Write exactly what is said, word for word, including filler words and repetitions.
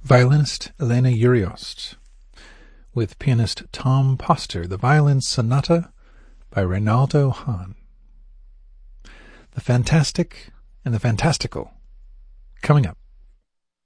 violinist Elena Uriost, with pianist Tom Poster, the Violin Sonata by Reynaldo Hahn. The Fantastic and the Fantastical, coming up.